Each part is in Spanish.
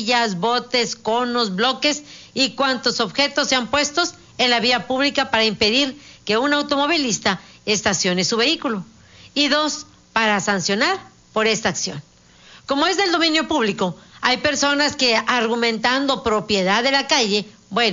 sillas, botes, conos, bloques y cuantos objetos sean puestos en la vía pública para impedir que un automovilista estacione su vehículo. Y 2, para sancionar por esta acción. Como es del dominio público, hay personas que, argumentando propiedad de la calle,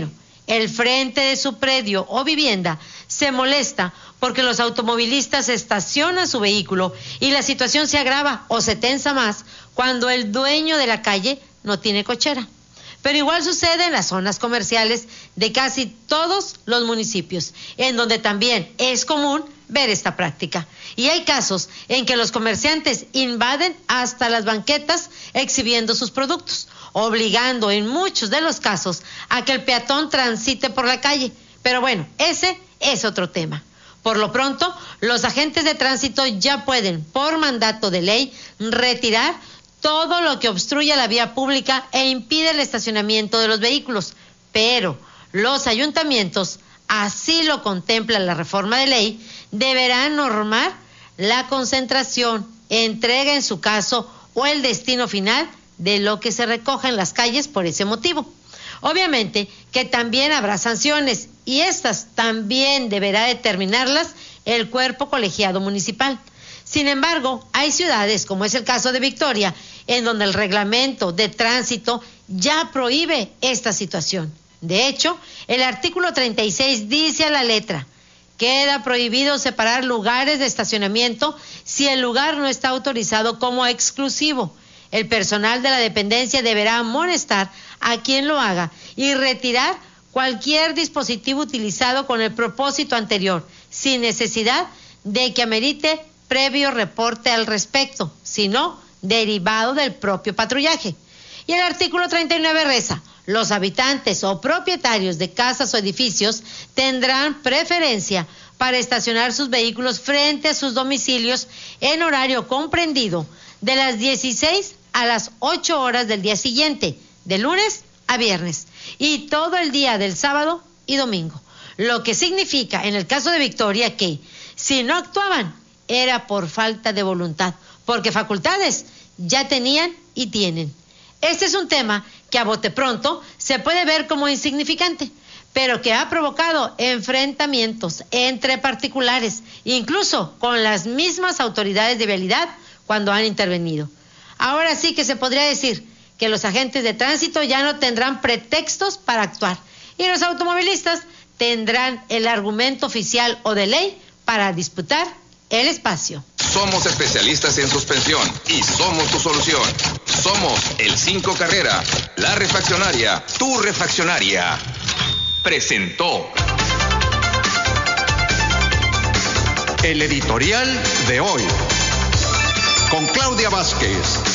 el frente de su predio o vivienda, se molesta porque los automovilistas estacionan su vehículo y la situación se agrava o se tensa más cuando el dueño de la calle no tiene cochera. Pero igual sucede en las zonas comerciales de casi todos los municipios, en donde también es común ver esta práctica. Y hay casos en que los comerciantes invaden hasta las banquetas exhibiendo sus productos, obligando en muchos de los casos a que el peatón transite por la calle. Pero ese es otro tema. Por lo pronto, los agentes de tránsito ya pueden, por mandato de ley, retirar todo lo que obstruya la vía pública e impide el estacionamiento de los vehículos. Pero los ayuntamientos, así lo contempla la reforma de ley, deberán normar la concentración, entrega en su caso o el destino final de lo que se recoja en las calles por ese motivo. Obviamente que también habrá sanciones y estas también deberá determinarlas el cuerpo colegiado municipal. Sin embargo, hay ciudades, como es el caso de Victoria, en donde el reglamento de tránsito ya prohíbe esta situación. De hecho, el artículo 36 dice a la letra: queda prohibido separar lugares de estacionamiento si el lugar no está autorizado como exclusivo. El personal de la dependencia deberá amonestar a quien lo haga y retirar cualquier dispositivo utilizado con el propósito anterior, sin necesidad de que amerite previo reporte al respecto, sino derivado del propio patrullaje. Y el artículo 39 reza: los habitantes o propietarios de casas o edificios tendrán preferencia para estacionar sus vehículos frente a sus domicilios en horario comprendido de las 16 a las 8 horas del día siguiente, de lunes a viernes, y todo el día del sábado y domingo. Lo que significa, en el caso de Victoria, que si no actuaban era por falta de voluntad, porque facultades ya tenían y tienen. Este es un tema que a bote pronto se puede ver como insignificante, pero que ha provocado enfrentamientos entre particulares, incluso con las mismas autoridades de vialidad cuando han intervenido. Ahora sí que se podría decir que los agentes de tránsito ya no tendrán pretextos para actuar y los automovilistas tendrán el argumento oficial o de ley para disputar el espacio. Somos especialistas en suspensión y somos tu solución. Somos el 5 Carrera, la refaccionaria, tu refaccionaria. Presentó el editorial de hoy con Claudia Vázquez.